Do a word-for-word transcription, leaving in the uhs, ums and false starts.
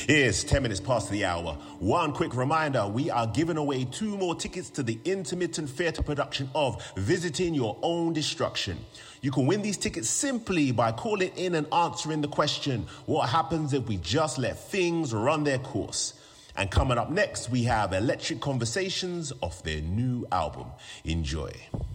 It's ten minutes past the hour. One quick reminder, we are giving away two more tickets to the intermittent theatre production of Visiting Your Own Destruction. You can win these tickets simply by calling in and answering the question, what happens if we just let things run their course? And coming up next, we have Electric Conversations off their new album. Enjoy.